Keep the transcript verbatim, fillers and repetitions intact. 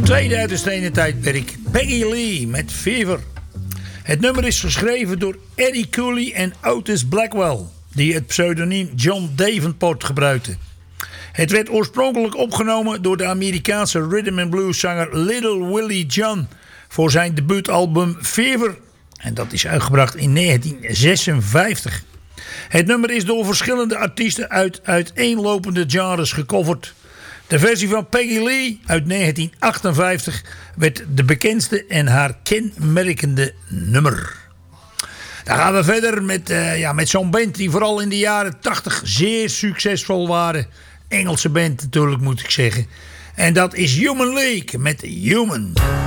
Tweede uit het stenen tijdperk, Peggy Lee met Fever. Het nummer is geschreven door Eddie Cooley en Otis Blackwell, die het pseudoniem John Davenport gebruikten. Het werd oorspronkelijk opgenomen door de Amerikaanse rhythm and blues zanger Little Willie John voor zijn debuutalbum Fever. En dat is uitgebracht in negentien zesenvijftig. Het nummer is door verschillende artiesten uit uiteenlopende genres gecoverd. De versie van Peggy Lee uit negentien achtenvijftig werd de bekendste en haar kenmerkende nummer. Dan gaan we verder met, uh, ja, met zo'n band die vooral in de jaren tachtig zeer succesvol waren. Engelse band natuurlijk, moet ik zeggen. En dat is Human League met Human.